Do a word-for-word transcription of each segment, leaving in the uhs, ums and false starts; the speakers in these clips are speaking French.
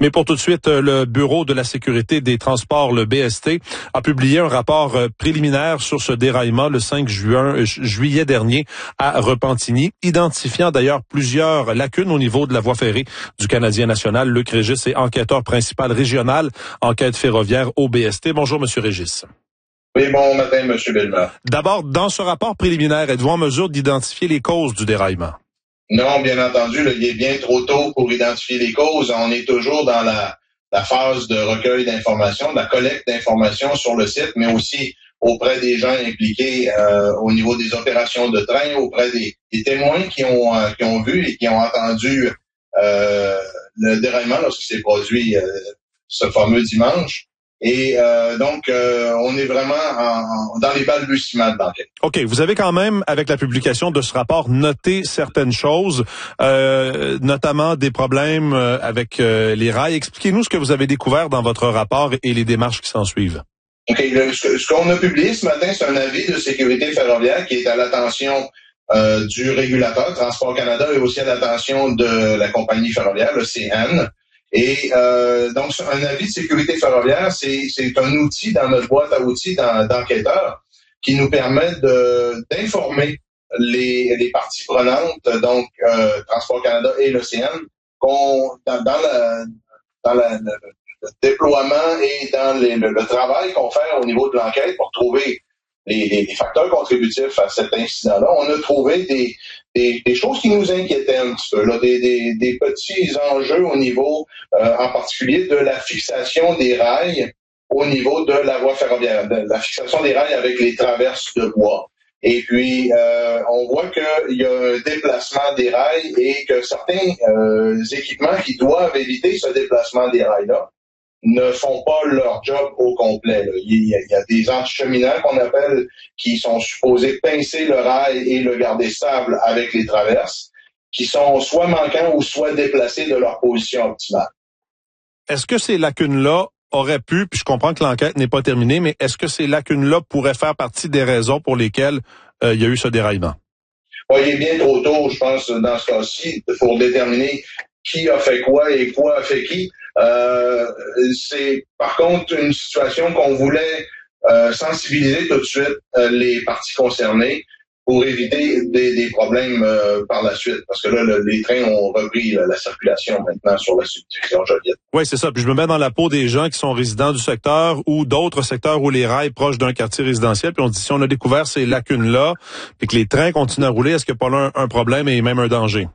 Mais pour tout de suite, le Bureau de la sécurité des transports, le B S T, a publié un rapport préliminaire sur ce déraillement le cinq juin, juillet dernier à Repentigny, identifiant d'ailleurs plusieurs lacunes au niveau de la voie ferrée du Canadien national. Luc Régis est enquêteur principal régional, enquête ferroviaire au B S T. Bonjour, Monsieur Régis. Oui, bon matin, M. Bellemare. D'abord, dans ce rapport préliminaire, êtes-vous en mesure d'identifier les causes du déraillement? Non, bien entendu, là, il est bien trop tôt pour identifier les causes. On est toujours dans la, la phase de recueil d'informations, de la collecte d'informations sur le site, mais aussi auprès des gens impliqués euh, au niveau des opérations de train, auprès des, des témoins qui ont, euh, qui ont vu et qui ont entendu euh, le déraillement lorsqu'il s'est produit euh, ce fameux dimanche. Et euh, donc, euh, on est vraiment en, dans les balbutiements de l'enquête. OK. Vous avez quand même, avec la publication de ce rapport, noté certaines choses, euh, notamment des problèmes avec euh, les rails. Expliquez-nous ce que vous avez découvert dans votre rapport et les démarches qui s'en suivent. OK. Le, ce, ce qu'on a publié ce matin, c'est un avis de sécurité ferroviaire qui est à l'attention euh, du régulateur, Transport Canada, et aussi à l'attention de la compagnie ferroviaire, le C N. Et euh, donc, un avis de sécurité ferroviaire, c'est, c'est un outil dans notre boîte à outils d'enquêteurs qui nous permet de, d'informer les, les parties prenantes, donc euh, Transport Canada et l'O C N, qu'on, dans, dans, la, dans la, le, le déploiement et dans les, le, le travail qu'on fait au niveau de l'enquête pour trouver les, les, les facteurs contributifs à cet incident-là. On a trouvé des, des, des choses qui nous inquiétaient un petit peu, là, des, des, des petits enjeux au niveau, euh, en particulier, de la fixation des rails au niveau de la voie ferroviaire, de la fixation des rails avec les traverses de bois. Et puis, euh, on voit qu'il y a un déplacement des rails et que certains euh, équipements qui doivent éviter ce déplacement des rails-là ne font pas leur job au complet. Là. Il, y a, il y a des anticheminants qu'on appelle qui sont supposés pincer le rail et le garder stable avec les traverses, qui sont soit manquants ou soit déplacés de leur position optimale. Est-ce que ces lacunes-là auraient pu, puis je comprends que l'enquête n'est pas terminée, mais est-ce que ces lacunes-là pourraient faire partie des raisons pour lesquelles euh, il y a eu ce déraillement? Bon, il est bien trop tôt, je pense, dans ce cas-ci, pour déterminer qui a fait quoi et quoi a fait qui. Euh, c'est par contre une situation qu'on voulait euh, sensibiliser tout de suite euh, les parties concernées pour éviter des, des problèmes euh, par la suite. Parce que là, le, les trains ont repris là, la circulation maintenant sur la subdivision Joliette. Oui, c'est ça. Puis je me mets dans la peau des gens qui sont résidents du secteur ou d'autres secteurs où les rails proches d'un quartier résidentiel. Puis on se dit, si on a découvert ces lacunes-là et que les trains continuent à rouler, est-ce qu'il n'y a pas là un, un problème et même un danger?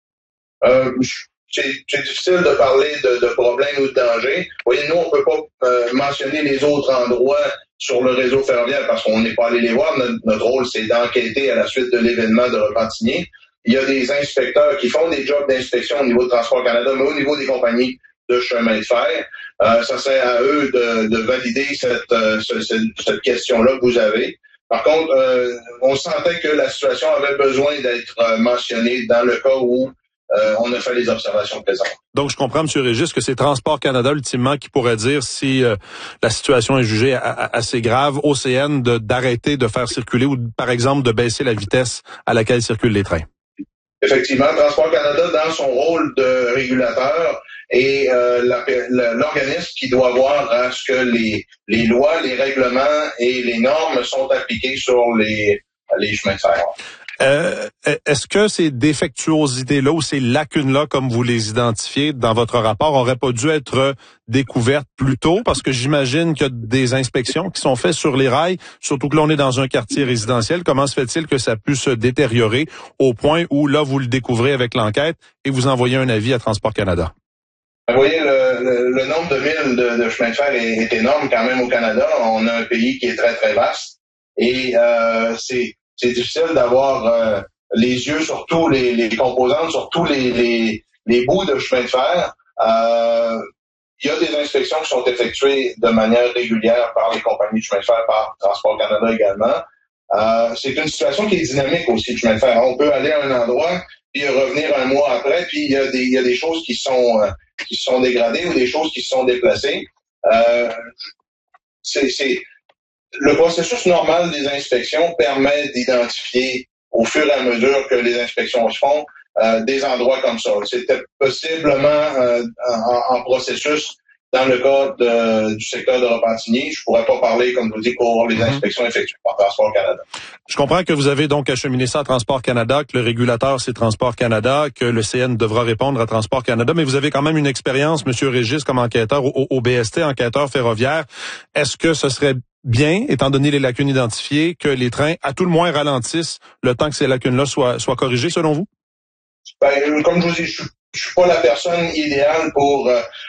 Euh, C'est, c'est difficile de parler de, de problèmes ou de dangers. Vous voyez, nous, on peut pas euh, mentionner les autres endroits sur le réseau ferroviaire parce qu'on n'est pas allé les voir. Notre, notre rôle, c'est d'enquêter à la suite de l'événement de Repentigny. Il y a des inspecteurs qui font des jobs d'inspection au niveau de Transport Canada, mais au niveau des compagnies de chemin de fer. Euh, ça serait à eux de, de valider cette, euh, cette, cette question-là que vous avez. Par contre, euh, on sentait que la situation avait besoin d'être euh, mentionnée dans le cas où Euh, on a fait les observations présentes. Donc, je comprends, M. Régis, que c'est Transport Canada, ultimement, qui pourrait dire si euh, la situation est jugée a, a, assez grave, O C N, de, d'arrêter de faire circuler ou, par exemple, de baisser la vitesse à laquelle circulent les trains. Effectivement, Transport Canada, dans son rôle de régulateur, est euh, la, la, l'organisme qui doit voir à ce que les, les lois, les règlements et les normes sont appliqués sur les, les chemins de fer. Euh, est-ce que ces défectuosités-là ou ces lacunes-là, comme vous les identifiez dans votre rapport, auraient pas dû être découvertes plus tôt? Parce que j'imagine qu'il y a des inspections qui sont faites sur les rails, surtout que là, on est dans un quartier résidentiel. Comment se fait-il que ça a pu se détériorer au point où, là, vous le découvrez avec l'enquête et vous envoyez un avis à Transport Canada? Vous voyez, le, le, le nombre de milles de, de chemin de fer est, est énorme quand même au Canada. On a un pays qui est très, très vaste. Et euh, c'est... C'est difficile d'avoir euh, les yeux sur tous les, les composantes, sur tous les, les, les bouts de chemin de fer. Euh, il y a des inspections qui sont effectuées de manière régulière par les compagnies de chemin de fer, par Transport Canada également. Euh, c'est une situation qui est dynamique aussi, le chemin de fer. On peut aller à un endroit, puis revenir un mois après, puis il y a des, il y a des choses qui sont, euh, qui sont dégradées ou des choses qui se sont déplacées. Euh, c'est... c'est Le processus normal des inspections permet d'identifier, au fur et à mesure que les inspections se font, euh, des endroits comme ça. C'était possiblement euh, en, en processus dans le cas de, du secteur de Repentigny. Je pourrais pas parler, comme je vous dis, pour les inspections effectuées par Transport Canada. Je comprends que vous avez donc acheminé ça à Transport Canada, que le régulateur, c'est Transport Canada, que le C N devra répondre à Transport Canada, mais vous avez quand même une expérience, Monsieur Régis, comme enquêteur au, au B S T, enquêteur ferroviaire. Est-ce que ce serait bien, étant donné les lacunes identifiées, que les trains, à tout le moins, ralentissent le temps que ces lacunes-là soient, soient corrigées, selon vous? Ben, comme je vous dis, je suis Je suis pas la personne idéale pour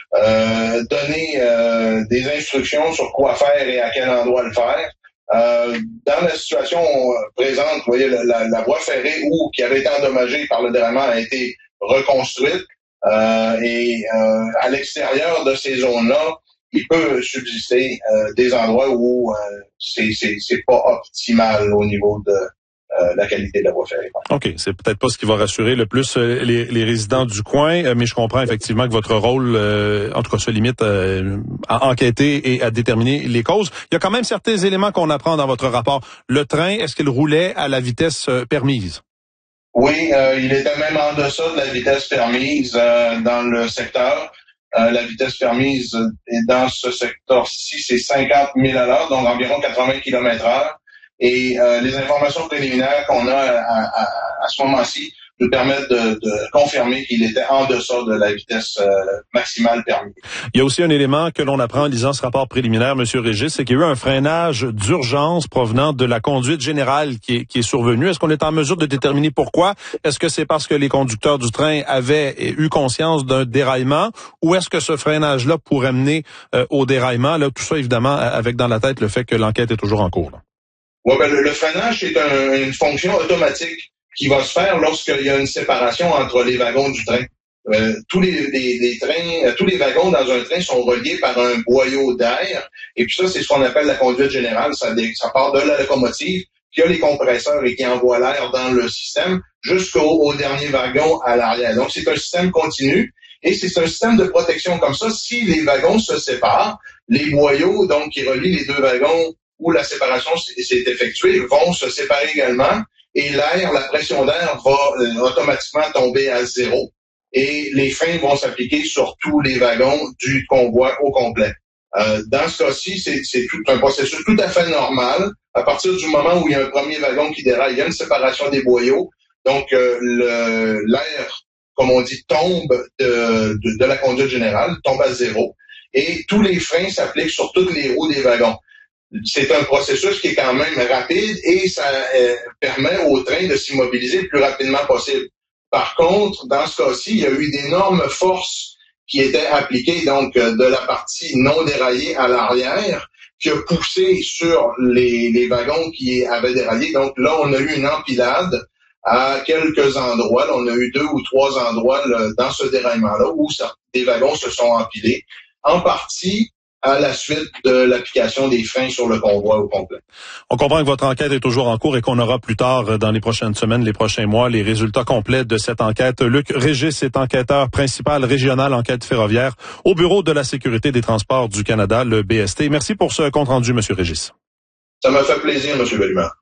euh, donner euh, des instructions sur quoi faire et à quel endroit le faire. Euh, dans la situation présente, vous voyez, la, la voie ferrée où qui avait été endommagée par le déraillement a été reconstruite euh, et euh, à l'extérieur de ces zones-là, il peut subsister euh, des endroits où euh, c'est, c'est, c'est pas optimal au niveau de Euh, la qualité de la voie ferrée. OK, c'est peut-être pas ce qui va rassurer le plus euh, les, les résidents du coin, euh, mais je comprends effectivement que votre rôle, euh, en tout cas, se limite euh, à enquêter et à déterminer les causes. Il y a quand même certains éléments qu'on apprend dans votre rapport. Le train, est-ce qu'il roulait à la vitesse euh, permise? Oui, euh, il était même en deçà de la vitesse permise euh, dans le secteur. Euh, la vitesse permise est dans ce secteur-ci, c'est cinquante mille à l'heure, donc environ quatre-vingts kilomètres heure. Et euh, les informations préliminaires qu'on a à, à, à ce moment-ci nous permettent de, de confirmer qu'il était en deçà de la vitesse euh, maximale permise. Il y a aussi un élément que l'on apprend en lisant ce rapport préliminaire, M. Régis, c'est qu'il y a eu un freinage d'urgence provenant de la conduite générale qui est, qui est survenu. Est-ce qu'on est en mesure de déterminer pourquoi? Est-ce que c'est parce que les conducteurs du train avaient eu conscience d'un déraillement ou est-ce que ce freinage-là pourrait mener euh, au déraillement? Là, tout ça, évidemment, avec dans la tête le fait que l'enquête est toujours en cours. Là. Ouais, ben, le, le freinage, c'est un, une fonction automatique qui va se faire lorsqu'il y a une séparation entre les wagons du train. Euh, tous les, les, les trains, euh, tous les wagons dans un train sont reliés par un boyau d'air, et puis ça, c'est ce qu'on appelle la conduite générale. Ça, ça part de la locomotive, qui a les compresseurs et qui envoie l'air dans le système jusqu'au au dernier wagon à l'arrière. Donc, c'est un système continu. Et c'est un système de protection comme ça. Si les wagons se séparent, les boyaux, donc, qui relient les deux wagons où la séparation s'est effectuée, vont se séparer également et l'air, la pression d'air va euh, automatiquement tomber à zéro et les freins vont s'appliquer sur tous les wagons du convoi au complet. Euh, dans ce cas-ci, c'est, c'est tout un processus tout à fait normal. À partir du moment où il y a un premier wagon qui déraille, il y a une séparation des boyaux. Donc, euh, le, l'air, comme on dit, tombe de, de, de la conduite générale, tombe à zéro et tous les freins s'appliquent sur toutes les roues des wagons. C'est un processus qui est quand même rapide et ça euh, permet au train de s'immobiliser le plus rapidement possible. Par contre, dans ce cas-ci, il y a eu d'énormes forces qui étaient appliquées, donc de la partie non déraillée à l'arrière, qui a poussé sur les, les wagons qui avaient déraillé. Donc là, on a eu une empilade à quelques endroits. Là, on a eu deux ou trois endroits là, dans ce déraillement-là où des wagons se sont empilés, en partie à la suite de l'application des freins sur le convoi au complet. On comprend que votre enquête est toujours en cours et qu'on aura plus tard, dans les prochaines semaines, les prochains mois, les résultats complets de cette enquête. Luc Régis est enquêteur principal régional enquête ferroviaire au Bureau de la sécurité des transports du Canada, le B S T. Merci pour ce compte-rendu, M. Régis. Ça m'a fait plaisir, M. Bellemare.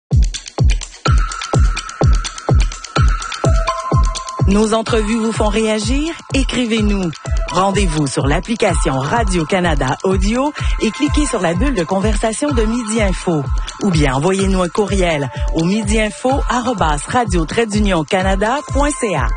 Nos entrevues vous font réagir? Écrivez-nous. Rendez-vous sur l'application Radio-Canada Audio et cliquez sur la bulle de conversation de Midi Info. Ou bien envoyez-nous un courriel au midiinfo arobase radio trait d'union canada point c a.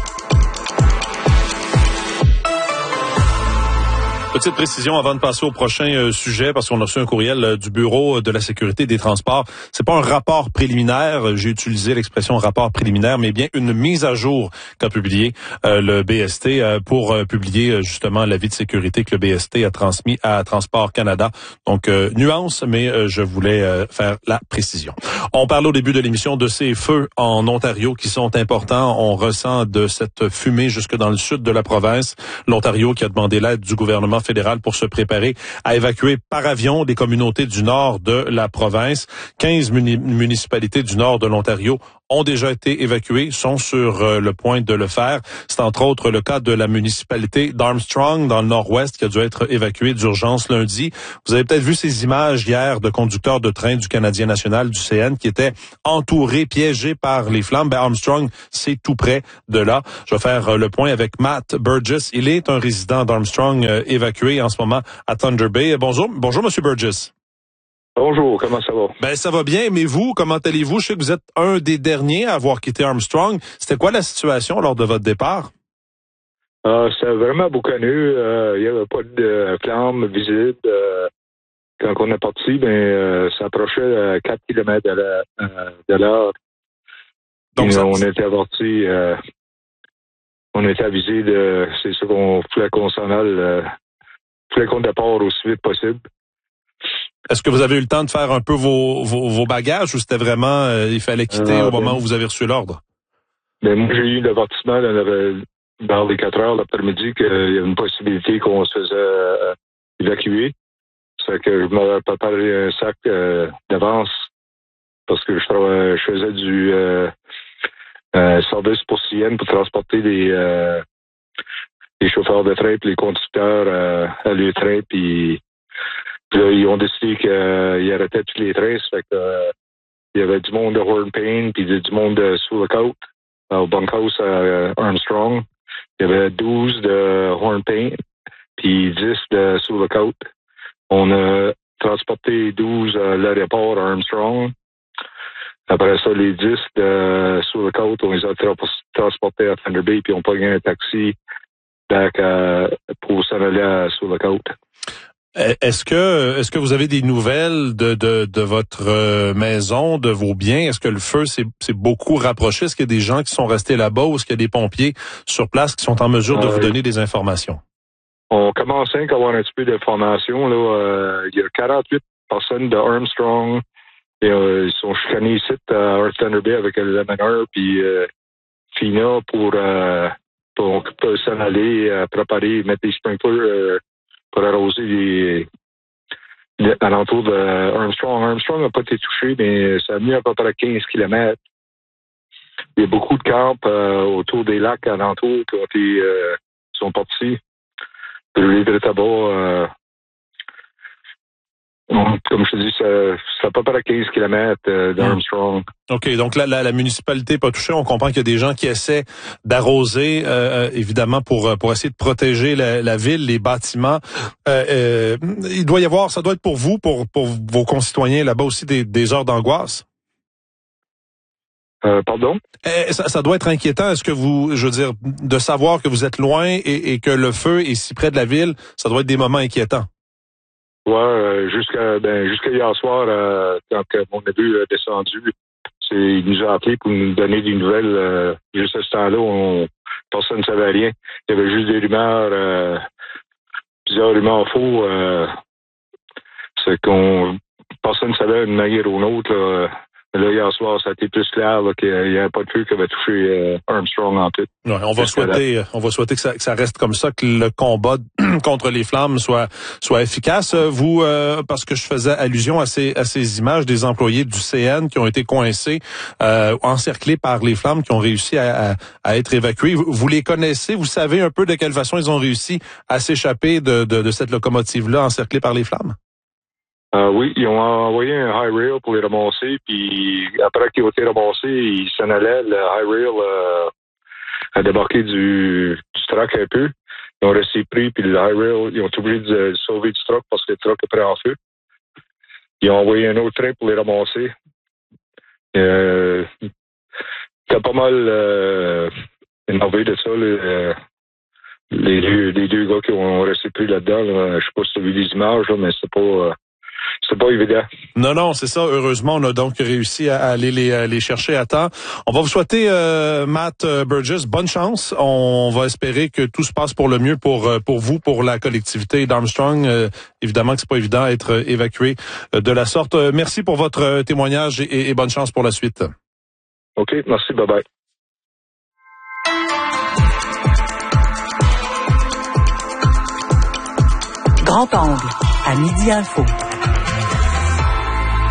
Petite précision avant de passer au prochain euh, sujet, parce qu'on a reçu un courriel euh, du Bureau de la sécurité des transports. C'est pas un rapport préliminaire, j'ai utilisé l'expression rapport préliminaire, mais bien une mise à jour qu'a publié euh, le B S T euh, pour euh, publier euh, justement l'avis de sécurité que le B S T a transmis à Transport Canada. Donc, euh, nuance, mais euh, je voulais euh, faire la précision. On parle au début de l'émission de ces feux en Ontario qui sont importants. On ressent de cette fumée jusque dans le sud de la province. L'Ontario qui a demandé l'aide du gouvernement fédéral pour se préparer à évacuer par avion des communautés du nord de la province. quinze muni- municipalités du nord de l'Ontario ont déjà été évacués, sont sur euh, le point de le faire. C'est entre autres le cas de la municipalité d'Armstrong, dans le nord-ouest, qui a dû être évacuée d'urgence lundi. Vous avez peut-être vu ces images hier de conducteurs de train du Canadien national, du C N, qui étaient entourés, piégés par les flammes. Ben, Armstrong, c'est tout près de là. Je vais faire euh, le point avec Matt Burgess. Il est un résident d'Armstrong euh, évacué en ce moment à Thunder Bay. Bonjour, bonjour, Monsieur Burgess. Bonjour, comment ça va? Ben ça va bien, mais vous, comment allez-vous? Je sais que vous êtes un des derniers à avoir quitté Armstrong. C'était quoi la situation lors de votre départ? Euh, C'était vraiment boucaneux. Euh, il n'y avait pas de flammes visibles. Euh, quand on est parti, ben, euh, ça approchait à quatre kilomètres de l'heure. Donc, ça, on était avertis, euh, on était avisé de, c'est ça qu'on voulait qu'on s'en aille, euh, voulait qu'on départ aussi vite possible. Est-ce que vous avez eu le temps de faire un peu vos, vos, vos bagages ou c'était vraiment, euh, il fallait quitter euh, au moment ben, où vous avez reçu l'ordre? Ben, moi, j'ai eu l'avertissement dans les quatre heures l'après-midi qu'il y avait une possibilité qu'on se faisait euh, évacuer. C'est que je m'avais préparé un sac euh, d'avance parce que je, je faisais du euh, euh, service pour C N pour transporter les, euh, les chauffeurs de train et les conducteurs euh, à leur train. Puis Puis là, ils ont décidé qu'ils euh, arrêtaient tous les trains. Ça fait que euh, il y avait du monde de Hornpain, puis du monde de Sous la Côte, au bunkhouse à Armstrong. Il y avait douze de Hornpain, puis dix de Sous la Côte. On a transporté douze à l'aéroport à Armstrong. Après ça, les dix de Sous la Côte, on les a tra- transportés à Thunder Bay, puis on a pogné un taxi back à, pour s'en aller à Sous la Côte. Est-ce que est-ce que vous avez des nouvelles de de, de votre euh, maison, de vos biens? Est-ce que le feu s'est, s'est beaucoup rapproché? Est-ce qu'il y a des gens qui sont restés là-bas ou est-ce qu'il y a des pompiers sur place qui sont en mesure de euh, vous donner des informations? On commence à avoir un petit peu d'informations. Là, euh, il y a quarante-huit personnes de Armstrong. Et, euh, ils sont chicanés ici à Thunder Bay avec le Lemoneur puis euh, Fina pour, euh, pour, pour s'en aller euh, préparer, mettre des sprinklers euh, pour arroser les, les alentours de Armstrong. Armstrong n'a pas été touché, mais ça a mis à peu près quinze kilomètres. Il y a beaucoup de camps euh, autour des lacs alentours qui ont été euh, sont partis. Les de tabac, euh, comme je te dis, ça, ça à peu près quinze kilomètres euh, d'Armstrong. OK, donc là, la, la municipalité n'est pas touchée. On comprend qu'il y a des gens qui essaient d'arroser, euh, évidemment, pour pour essayer de protéger la, la ville, les bâtiments. Euh, euh, il doit y avoir, ça doit être pour vous, pour pour vos concitoyens là-bas aussi, des, des heures d'angoisse. Euh, pardon? Eh, ça, ça doit être inquiétant. Est-ce que vous, je veux dire, de savoir que vous êtes loin et, et que le feu est si près de la ville, ça doit être des moments inquiétants. Ouais, euh, jusqu'à ben jusqu'à hier soir, euh, quand mon neveu est descendu, c'est, il nous a appelé pour nous donner des nouvelles. Euh, juste à ce temps-là, on, personne ne savait rien. Il y avait juste des rumeurs, euh, plusieurs rumeurs faux. Euh, c'est qu'on personne ne savait une manière ou une autre. Là. Là, hier soir, ça a été plus clair là, qu'il n'y avait pas de feu qui avait touché euh, Armstrong en tout. Ouais, on va souhaiter, on va souhaiter que ça, que ça reste comme ça, que le combat contre les flammes soit soit efficace. Vous, euh, parce que je faisais allusion à ces à ces images des employés du C N qui ont été coincés, euh, encerclés par les flammes, qui ont réussi à, à, à être évacués. Vous, vous les connaissez? Vous savez un peu de quelle façon ils ont réussi à s'échapper de de, de cette locomotive-là encerclée par les flammes? Euh, oui, ils ont envoyé un high rail pour les ramasser, puis après qu'ils ont été ramassés, ils s'en allaient, le high rail euh, a débarqué du, du truck un peu. Ils ont resté pris, puis le high rail, ils ont été obligés de sauver du truck parce que le truck est prêt en feu. Ils ont envoyé un autre train pour les ramasser. Euh, C'était pas mal euh, énervé de ça, les, les, deux, les deux gars qui ont resté pris là-dedans. Là. Je sais pas si tu as vu les images, là, mais c'est pas... Euh, C'est pas évident. Non, non, c'est ça. Heureusement, on a donc réussi à aller les, à les chercher à temps. On va vous souhaiter, euh, Matt Burgess, bonne chance. On va espérer que tout se passe pour le mieux pour pour vous, pour la collectivité d'Armstrong. Euh, évidemment que c'est pas évident d'être évacué de la sorte. Merci pour votre témoignage et, et bonne chance pour la suite. OK, merci, bye-bye. Grand Angle, à Midi Info.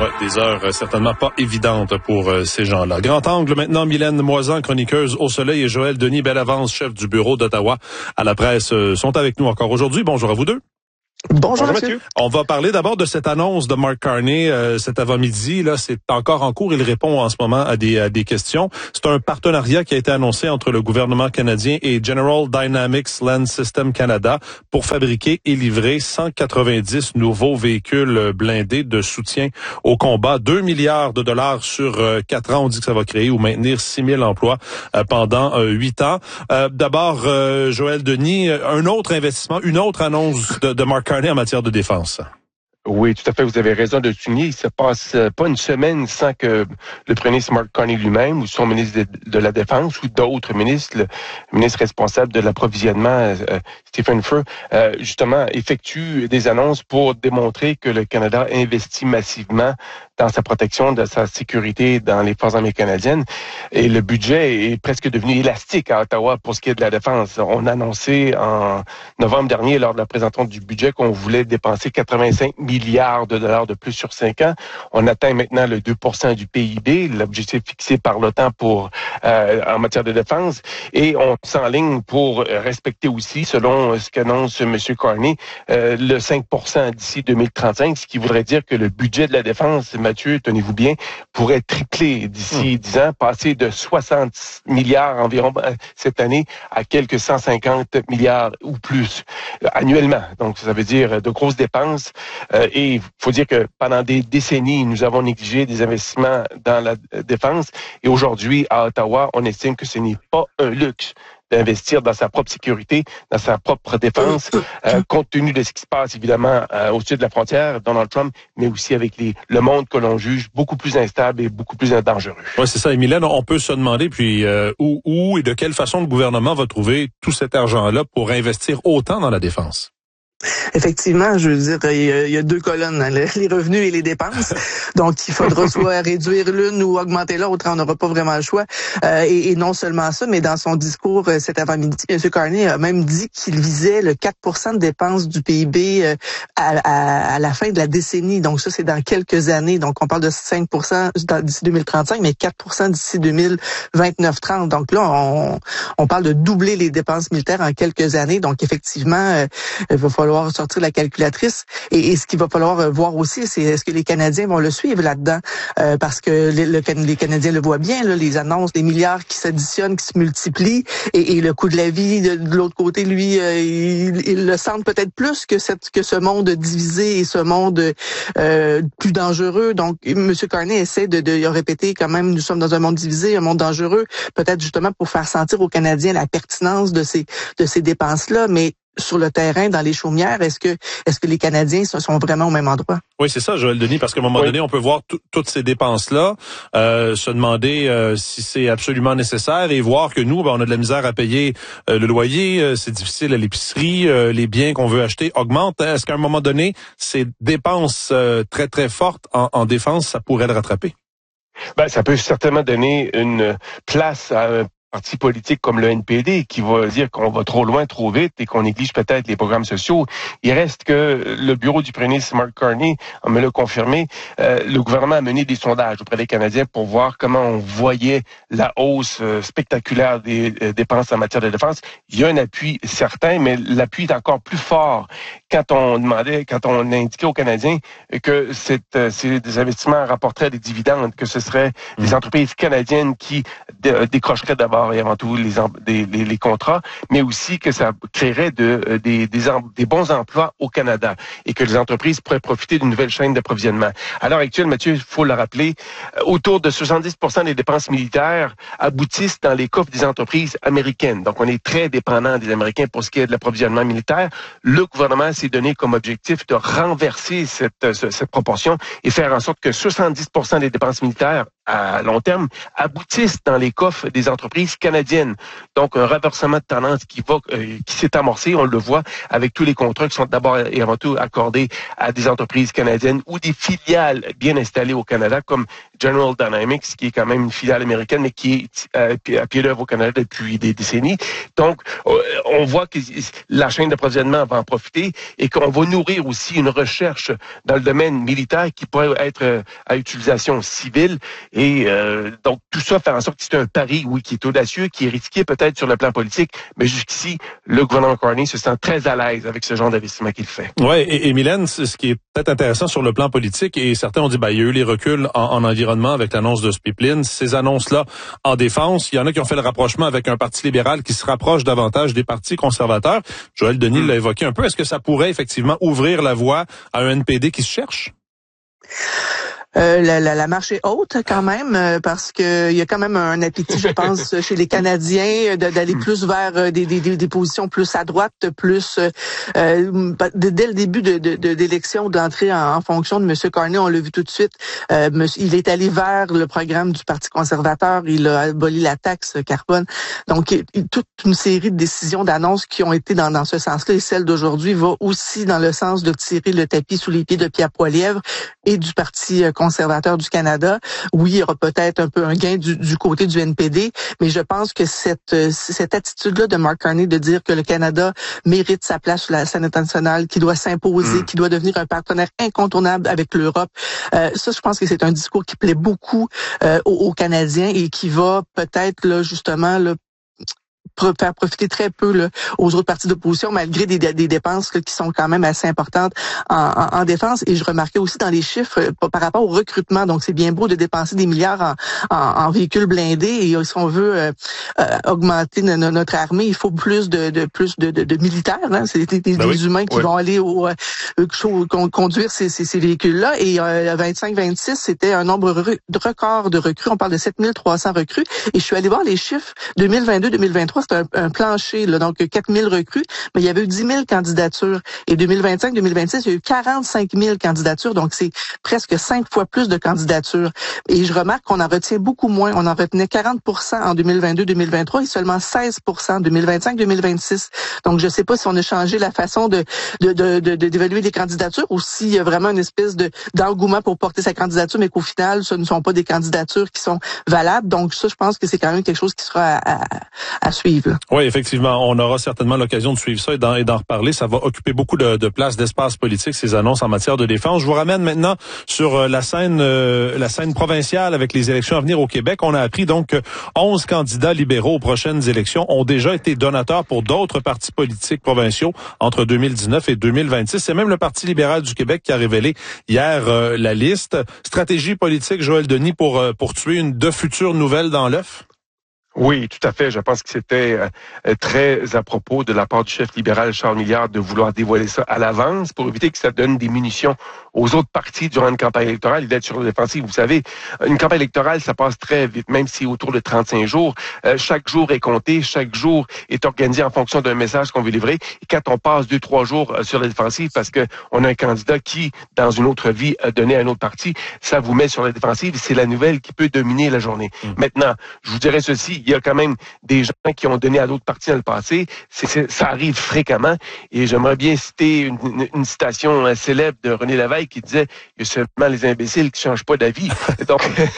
Ouais, des heures euh, certainement pas évidentes pour euh, ces gens-là. Grand angle maintenant, Mylène Moisan, chroniqueuse au Soleil, et Joël Denis Bellavance, chef du bureau d'Ottawa à la presse, euh, sont avec nous encore aujourd'hui. Bonjour à vous deux. Bonjour, Bonjour Mathieu. On va parler d'abord de cette annonce de Mark Carney euh, cet avant-midi. Là, c'est encore en cours. Il répond en ce moment à des, à des questions. C'est un partenariat qui a été annoncé entre le gouvernement canadien et General Dynamics Land System Canada pour fabriquer et livrer cent quatre-vingt-dix nouveaux véhicules blindés de soutien au combat. deux milliards de dollars sur euh, quatre ans. On dit que ça va créer ou maintenir six mille emplois euh, pendant euh, huit ans. Euh, d'abord, euh, Joël Denis, un autre investissement, une autre annonce de, de Mark Carney en matière de défense. Oui, tout à fait. Vous avez raison de le souligner. Il se passe pas une semaine sans que le premier ministre Mark Carney lui-même ou son ministre de, de la Défense ou d'autres ministres, le ministre responsable de l'approvisionnement, euh, Stephen Furr, euh, justement, effectue des annonces pour démontrer que le Canada investit massivement dans sa protection, de sa sécurité dans les forces armées canadiennes. Et le budget est presque devenu élastique à Ottawa pour ce qui est de la défense. On a annoncé en novembre dernier, lors de la présentation du budget, qu'on voulait dépenser quatre-vingt-cinq milliards de dollars de plus sur cinq ans. On atteint maintenant le deux pour cent du P I B, l'objectif fixé par l'OTAN pour euh, en matière de défense. Et on s'enligne pour respecter aussi, selon ce qu'annonce M. Carney, euh, le cinq pour cent d'ici deux mille trente-cinq, ce qui voudrait dire que le budget de la défense, Mathieu, tenez-vous bien, pourrait tripler d'ici dix ans, passer de soixante milliards environ cette année à quelques cent cinquante milliards ou plus euh, annuellement. Donc, ça veut dire de grosses dépenses. Euh, et il faut dire que pendant des décennies, nous avons négligé des investissements dans la défense. Et aujourd'hui, à Ottawa, on estime que ce n'est pas un luxe d'investir dans sa propre sécurité, dans sa propre défense, euh, compte tenu de ce qui se passe évidemment euh, au-dessus de la frontière, Donald Trump, mais aussi avec les, le monde que l'on juge beaucoup plus instable et beaucoup plus dangereux. Oui, c'est ça. Et Mylène, on peut se demander puis euh, où, où et de quelle façon le gouvernement va trouver tout cet argent-là pour investir autant dans la défense. Effectivement, je veux dire, il y a, il y a deux colonnes, hein, les revenus et les dépenses. Donc, il faudra soit réduire l'une ou augmenter l'autre. On n'aura pas vraiment le choix. Euh, et, et non seulement ça, mais dans son discours euh, cet avant-midi, M. Carney a même dit qu'il visait le quatre pour cent de dépenses du P I B euh, à, à, à la fin de la décennie. Donc, ça, c'est dans quelques années. Donc, on parle de cinq pour cent d'ici deux mille trente-cinq, mais quatre pour cent d'ici deux mille vingt-neuf trente. Donc là, on, on parle de doubler les dépenses militaires en quelques années. Donc, effectivement, euh, il va falloir sortir la calculatrice. Et, et ce qu'il va falloir voir aussi, c'est est-ce que les Canadiens vont le suivre là-dedans? Euh, parce que les, le, les Canadiens le voient bien, là, les annonces, les milliards qui s'additionnent, qui se multiplient, et, et le coût de la vie, de, de l'autre côté, lui, euh, il, il le sent peut-être plus que, cette, que ce monde divisé et ce monde euh, plus dangereux. Donc, M. Carney essaie de, de répéter quand même, nous sommes dans un monde divisé, un monde dangereux, peut-être justement pour faire sentir aux Canadiens la pertinence de ces, de ces dépenses-là, mais sur le terrain, dans les chaumières, est-ce que est-ce que les Canadiens sont vraiment au même endroit? Oui, c'est ça, Joël Denis, parce qu'à un moment oui. donné, on peut voir t- toutes ces dépenses-là, euh, se demander euh, si c'est absolument nécessaire et voir que nous, ben, on a de la misère à payer euh, le loyer, euh, c'est difficile à l'épicerie, euh, les biens qu'on veut acheter augmentent. Est-ce qu'à un moment donné, ces dépenses euh, très, très fortes en, en défense, ça pourrait le rattraper? Ben, ça peut certainement donner une place à un parti politique comme le N P D qui va dire qu'on va trop loin, trop vite et qu'on néglige peut-être les programmes sociaux. Il reste que le bureau du premier ministre Mark Carney, on me l'a confirmé, euh, le gouvernement a mené des sondages auprès des Canadiens pour voir comment on voyait la hausse euh, spectaculaire des euh, dépenses en matière de défense. Il y a un appui certain, mais l'appui est encore plus fort quand on demandait, quand on indiquait aux Canadiens que cette, euh, ces des investissements rapporteraient des dividendes, que ce serait mmh. des entreprises canadiennes qui dé- décrocheraient d'abord et avant tout les, les, les, les contrats, mais aussi que ça créerait de, des, des, des bons emplois au Canada et que les entreprises pourraient profiter d'une nouvelle chaîne d'approvisionnement. À l'heure actuelle, Mathieu, il faut le rappeler, autour de soixante-dix pour cent des dépenses militaires aboutissent dans les coffres des entreprises américaines. Donc, on est très dépendant des Américains pour ce qui est de l'approvisionnement militaire. Le gouvernement s'est donné comme objectif de renverser cette, cette proportion et faire en sorte que soixante-dix pour cent des dépenses militaires à long terme aboutissent dans les coffres des entreprises canadiennes. Donc, un renversement de tendance qui va, euh, qui s'est amorcé, on le voit, avec tous les contrats qui sont d'abord et avant tout accordés à des entreprises canadiennes ou des filiales bien installées au Canada, comme General Dynamics, qui est quand même une filiale américaine, mais qui est euh, à pied d'œuvre au Canada depuis des décennies. Donc, on voit que la chaîne d'approvisionnement va en profiter et qu'on va nourrir aussi une recherche dans le domaine militaire qui pourrait être à utilisation civile. Et euh, donc, tout ça fait en sorte que c'est un pari, oui, qui est audacieux, qui est risqué peut-être sur le plan politique, mais jusqu'ici, le gouvernement Carney se sent très à l'aise avec ce genre d'investissement qu'il fait. Oui, et, et Mylène, ce qui est peut-être intéressant sur le plan politique, et certains ont dit, ben, il y a eu les reculs en, en environnement avec l'annonce de ce pipeline, ces annonces-là en défense, il y en a qui ont fait le rapprochement avec un parti libéral qui se rapproche davantage des partis conservateurs. Joël Denis mmh. l'a évoqué un peu. Est-ce que ça pourrait effectivement ouvrir la voie à un N P D qui se cherche? Euh, la, la, la marche est haute quand même euh, parce que il y a quand même un appétit, je pense, chez les Canadiens de, d'aller plus vers euh, des, des, des positions plus à droite, plus euh, dès le début de, de, de d'élection, d'entrée en, en fonction de M. Carney, on l'a vu tout de suite. Euh, il est allé vers le programme du Parti conservateur, il a aboli la taxe carbone. Donc, il, toute une série de décisions, d'annonces qui ont été dans, dans ce sens-là, et celle d'aujourd'hui va aussi dans le sens de tirer le tapis sous les pieds de Pierre Poilievre et du Parti conservateur du Canada. Oui, il y aura peut-être un peu un gain du, du côté du N P D, mais je pense que cette cette attitude-là de Mark Carney de dire que le Canada mérite sa place sur la scène internationale, qu'il doit s'imposer, mmh. qu'il doit devenir un partenaire incontournable avec l'Europe, euh, ça, je pense que c'est un discours qui plaît beaucoup euh, aux, aux Canadiens et qui va peut-être là justement là, faire profiter très peu là, aux autres partis d'opposition, malgré des, des dépenses là, qui sont quand même assez importantes en, en, en défense. Et je remarquais aussi dans les chiffres euh, par rapport au recrutement. Donc, c'est bien beau de dépenser des milliards en, en, en véhicules blindés. Et euh, si on veut euh, euh, augmenter no, notre armée, il faut plus de, de plus de, de, de militaires. Hein. C'est des, des, ben des oui. humains qui oui. vont aller au, euh, conduire ces, ces, ces véhicules-là. Et euh, vingt-cinq vingt-six, c'était un nombre de record de recrues. On parle de sept mille trois cents recrues. Et je suis allé voir les chiffres deux mille vingt-deux deux mille vingt-trois. C'est un, un plancher, là, donc quatre mille recrues, mais il y avait eu dix mille candidatures. Et deux mille vingt-cinq deux mille vingt-six, il y a eu quarante-cinq mille candidatures, donc c'est presque cinq fois plus de candidatures. Et je remarque qu'on en retient beaucoup moins. On en retenait quarante pour cent en deux mille vingt-deux deux mille vingt-trois et seulement seize pour cent en deux mille vingt-cinq deux mille vingt-six. Donc, je ne sais pas si on a changé la façon de, de, de, de, d'évaluer des candidatures ou s'il y a vraiment une espèce de, d'engouement pour porter sa candidature, mais qu'au final, ce ne sont pas des candidatures qui sont valables. Donc, ça, je pense que c'est quand même quelque chose qui sera à, à, à suivre. Oui, effectivement, on aura certainement l'occasion de suivre ça et d'en, et d'en reparler. Ça va occuper beaucoup de, de place, d'espace politique, ces annonces en matière de défense. Je vous ramène maintenant sur la scène euh, la scène provinciale avec les élections à venir au Québec. On a appris donc que onze candidats libéraux aux prochaines élections ont déjà été donateurs pour d'autres partis politiques provinciaux entre deux mille dix-neuf et deux mille vingt-six. C'est même le Parti libéral du Québec qui a révélé hier euh, la liste. Stratégie politique, Joël Denis, pour, euh, pour tuer une de futures nouvelles dans l'œuf? Oui, tout à fait. Je pense que c'était euh, très à propos de la part du chef libéral Charles Milliard de vouloir dévoiler ça à l'avance pour éviter que ça donne des munitions aux autres partis durant une campagne électorale. Il est sur la défensive. Vous savez, une campagne électorale, ça passe très vite, même si autour de trente-cinq jours. Euh, chaque jour est compté, chaque jour est organisé en fonction d'un message qu'on veut livrer. Et quand on passe deux, trois jours sur la défensive parce que on a un candidat qui, dans une autre vie, a donné à un autre parti, ça vous met sur la défensive. C'est la nouvelle qui peut dominer la journée. Mmh. Maintenant, je vous dirais ceci. Il y a quand même des gens qui ont donné à d'autres partis dans le passé. C'est, c'est, ça arrive fréquemment. Et j'aimerais bien citer une, une, une citation célèbre de René Lévesque qui disait « Il y a seulement les imbéciles qui changent pas d'avis. » Donc,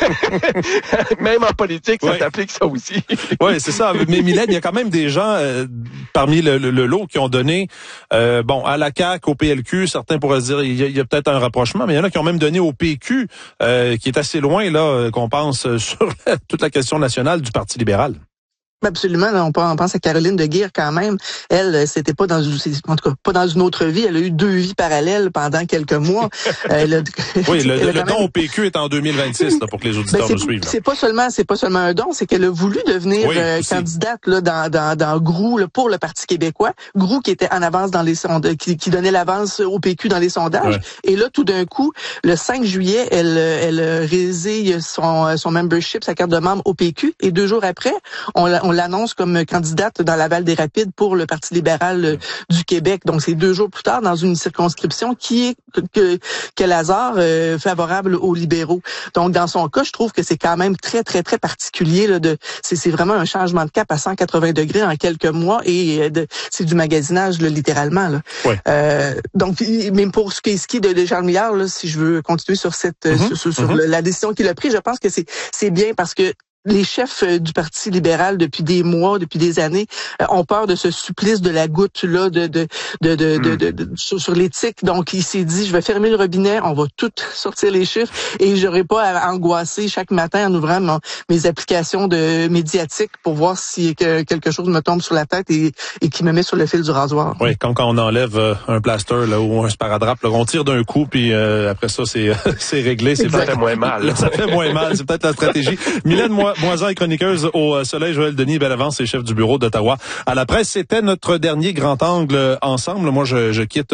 même en politique, ça ouais. s'applique ça aussi. Oui, c'est ça. Mais Mylène, il y a quand même des gens euh, parmi le, le, le lot qui ont donné euh, bon à la C A Q, au P L Q. Certains pourraient se dire il y a, il y a peut-être un rapprochement, mais il y en a qui ont même donné au P Q, euh, qui est assez loin là qu'on pense sur toute la question nationale du Parti libéral. Absolument, là, on pense à Caroline de Guire quand même. Elle, c'était pas dans en tout cas pas dans une autre vie. Elle a eu deux vies parallèles pendant quelques mois. Elle a, oui, le, le don même... au P Q est en deux mille vingt-six là, pour que les auditeurs ben, nous suivent. Là. C'est pas seulement c'est pas seulement un don, c'est qu'elle a voulu devenir oui, euh, candidate là dans dans dans G R O U là, pour le Parti québécois. G R O U qui était en avance dans les sondages, qui, qui donnait l'avance au P Q dans les sondages. Ouais. Et là, tout d'un coup, le cinq juillet, elle elle résille son son membership, sa carte de membre au P Q. Et deux jours après, on la, on l'annonce comme candidate dans Laval-des-Rapides pour le Parti libéral euh, du Québec. Donc, c'est deux jours plus tard dans une circonscription qui est, que, quel hasard, euh, favorable aux libéraux. Donc, dans son cas, je trouve que c'est quand même très, très, très particulier. Là, de, c'est, c'est vraiment un changement de cap à cent quatre-vingts degrés en quelques mois et de, c'est du magasinage, là, littéralement. Là. Ouais. Euh, donc, même pour ce qui est, ce qui est de, de Jean Milliard, là, si je veux continuer sur cette mm-hmm. sur, sur mm-hmm. le, la décision qu'il a prise, je pense que c'est c'est bien parce que les chefs du Parti libéral depuis des mois, depuis des années, euh, ont peur de ce supplice de la goutte là, de de de de, mm. de, de, de, de sur, sur l'éthique. Donc il s'est dit, je vais fermer le robinet, on va tout sortir les chiffres et j'aurai pas à angoisser chaque matin en ouvrant mon, mes applications de médiatiques pour voir si que, quelque chose me tombe sur la tête et, et qui me met sur le fil du rasoir. Oui, comme quand on enlève euh, un plaster là ou un sparadrap, là, on tire d'un coup puis euh, après ça c'est c'est réglé. C'est ça fait moins mal. Là, ça fait moins mal. C'est peut-être la stratégie. Mylène Moi. Moisan est chroniqueuse au Soleil, Joël Denis Bellavance est chef du bureau d'Ottawa à la presse. C'était notre dernier grand angle ensemble. Moi, je, je quitte